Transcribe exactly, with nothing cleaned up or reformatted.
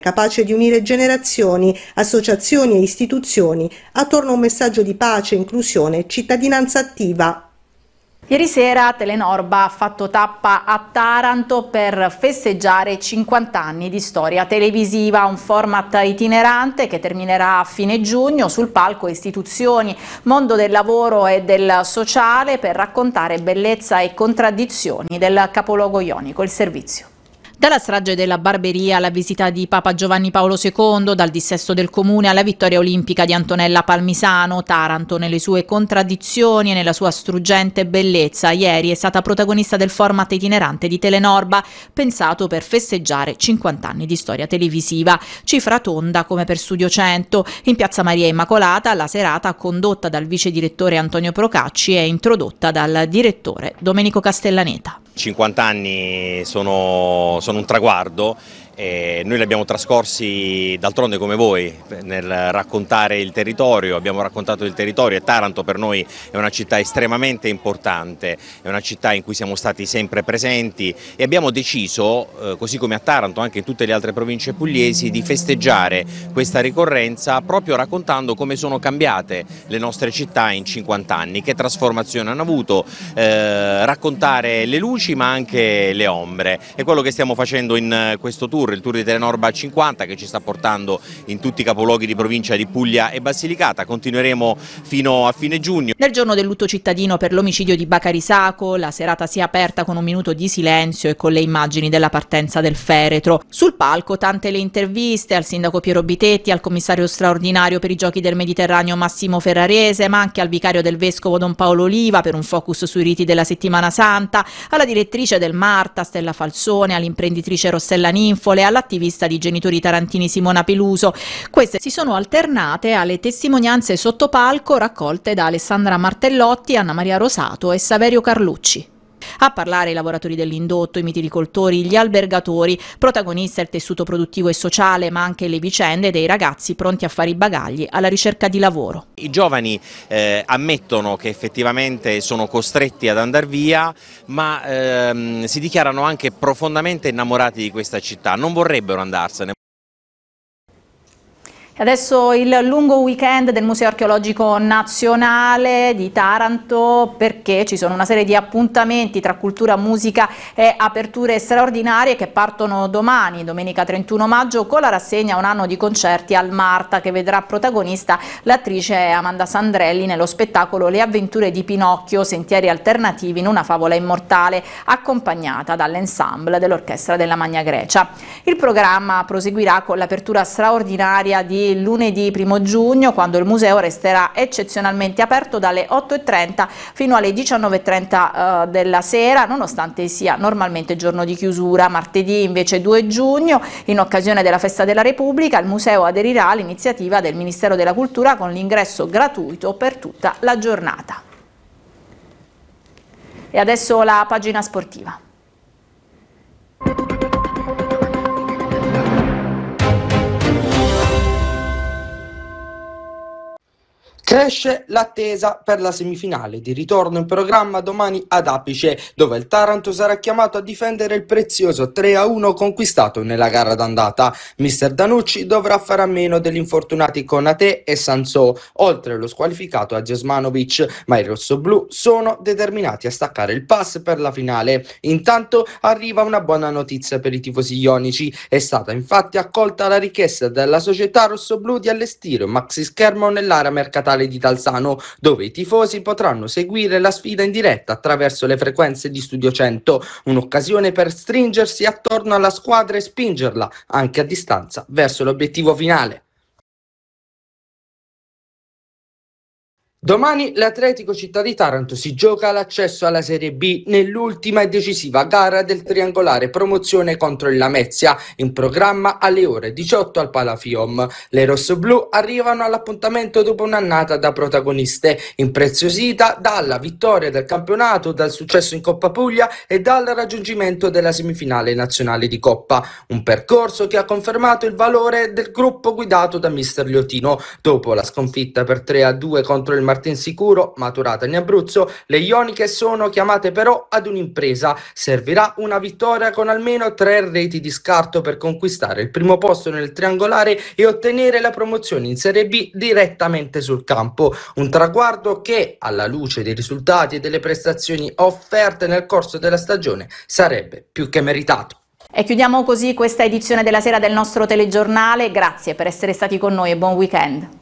capace di unire generazioni, associazioni e istituzioni attorno a un messaggio di pace, inclusione e cittadinanza attiva. Ieri sera Telenorba ha fatto tappa a Taranto per festeggiare cinquanta anni di storia televisiva, un format itinerante che terminerà a fine giugno sul palco istituzioni, mondo del lavoro e del sociale per raccontare bellezza e contraddizioni del capoluogo ionico, il servizio. Dalla strage della Barberia alla visita di Papa Giovanni Paolo secondo, dal dissesto del comune alla vittoria olimpica di Antonella Palmisano, Taranto nelle sue contraddizioni e nella sua struggente bellezza ieri è stata protagonista del format itinerante di Telenorba, pensato per festeggiare cinquanta anni di storia televisiva. Cifra tonda come per Studio cento. In Piazza Maria Immacolata la serata, condotta dal vice direttore Antonio Procacci, è introdotta dal direttore Domenico Castellaneta. cinquanta anni sono, sono un traguardo e noi li abbiamo trascorsi d'altronde come voi nel raccontare il territorio, abbiamo raccontato il territorio e Taranto per noi è una città estremamente importante, è una città in cui siamo stati sempre presenti e abbiamo deciso, eh, così come a Taranto anche in tutte le altre province pugliesi, di festeggiare questa ricorrenza proprio raccontando come sono cambiate le nostre città in cinquanta anni, che trasformazione hanno avuto, eh, raccontare le luci ma anche le ombre. È quello che stiamo facendo in questo tour, il tour di Telenorba cinquanta, che ci sta portando in tutti i capoluoghi di provincia di Puglia e Basilicata. Continueremo fino a fine giugno. Nel giorno del lutto cittadino per l'omicidio di Bacari Sacco, la serata si è aperta con un minuto di silenzio e con le immagini della partenza del feretro. Sul palco tante le interviste al sindaco Piero Bitetti, al commissario straordinario per i giochi del Mediterraneo Massimo Ferrarese, ma anche al vicario del vescovo Don Paolo Oliva per un focus sui riti della settimana santa, alla direttrice del Marta Stella Falsone, all'imprenditrice Rossella Ninfole, all'attivista di genitori tarantini Simona Peluso. Queste si sono alternate alle testimonianze sotto palco raccolte da Alessandra Martellotti, Anna Maria Rosato e Saverio Carlucci. A parlare i lavoratori dell'indotto, i mitilicoltori, gli albergatori, protagonista il tessuto produttivo e sociale, ma anche le vicende dei ragazzi pronti a fare i bagagli alla ricerca di lavoro. I giovani eh, ammettono che effettivamente sono costretti ad andare via, ma ehm, si dichiarano anche profondamente innamorati di questa città, non vorrebbero andarsene. Adesso il lungo weekend del Museo Archeologico Nazionale di Taranto, perché ci sono una serie di appuntamenti tra cultura, musica e aperture straordinarie che partono domani, domenica trentuno maggio, con la rassegna Un anno di concerti al Marta, che vedrà protagonista l'attrice Amanda Sandrelli nello spettacolo Le avventure di Pinocchio, sentieri alternativi in una favola immortale, accompagnata dall'ensemble dell'Orchestra della Magna Grecia. Il programma proseguirà con l'apertura straordinaria di lunedì primo giugno, quando il museo resterà eccezionalmente aperto dalle otto e trenta fino alle diciannove e trenta eh, della sera, nonostante sia normalmente giorno di chiusura. Martedì invece due giugno, in occasione della Festa della Repubblica, il museo aderirà all'iniziativa del Ministero della Cultura con l'ingresso gratuito per tutta la giornata. E adesso la pagina sportiva. Cresce l'attesa per la semifinale di ritorno in programma domani ad Apice, dove il Taranto sarà chiamato a difendere il prezioso tre a uno conquistato nella gara d'andata. Mister Danucci dovrà fare a meno degli infortunati Konate e Sansò, oltre allo squalificato Ađesmanović, ma i rossoblù sono determinati a staccare il pass per la finale. Intanto arriva una buona notizia per i tifosi ionici. È stata infatti accolta la richiesta della società rossoblù di allestire un maxi schermo nell'area mercatale di Talzano, dove i tifosi potranno seguire la sfida in diretta attraverso le frequenze di Studio cento, un'occasione per stringersi attorno alla squadra e spingerla anche a distanza verso l'obiettivo finale. Domani l'Atletico Città di Taranto si gioca l'accesso alla Serie B nell'ultima e decisiva gara del triangolare promozione contro il Lamezia, in programma alle ore diciotto al Palafiom. Le rossoblù arrivano all'appuntamento dopo un'annata da protagoniste, impreziosita dalla vittoria del campionato, dal successo in Coppa Puglia e dal raggiungimento della semifinale nazionale di Coppa. Un percorso che ha confermato il valore del gruppo guidato da mister Liotino, dopo la sconfitta per tre a due contro il Martinsicuro, maturata in Abruzzo, le Ioniche sono chiamate però ad un'impresa. Servirà una vittoria con almeno tre reti di scarto per conquistare il primo posto nel triangolare e ottenere la promozione in Serie B direttamente sul campo. Un traguardo che, alla luce dei risultati e delle prestazioni offerte nel corso della stagione, sarebbe più che meritato. E chiudiamo così questa edizione della sera del nostro telegiornale. Grazie per essere stati con noi e buon weekend.